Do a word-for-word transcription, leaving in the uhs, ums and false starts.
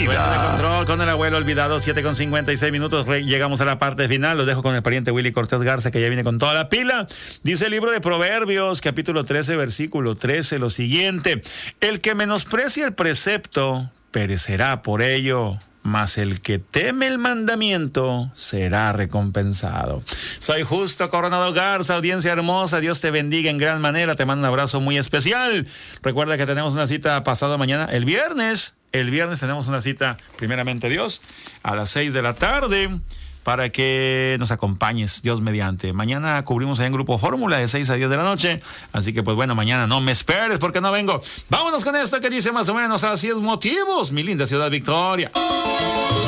Vuelta de control con el abuelo olvidado, siete con cincuenta y seis minutos. Llegamos a la parte final. Los dejo con el pariente Willy Cortés Garza, que ya viene con toda la pila. Dice el libro de Proverbios, capítulo trece, versículo trece, lo siguiente: el que menosprecia el precepto perecerá por ello, mas el que teme el mandamiento será recompensado. Soy Justo Coronado Garza, audiencia hermosa, Dios te bendiga en gran manera, te mando un abrazo muy especial. Recuerda que tenemos una cita pasado mañana, el viernes, el viernes tenemos una cita, primeramente Dios, a las seis de la tarde, para que nos acompañes, Dios mediante. Mañana cubrimos ahí en Grupo Fórmula de seis a diez de la noche, así que pues bueno, mañana no me esperes porque no vengo. Vámonos con esto que dice más o menos así: es motivos, mi linda ciudad Victoria.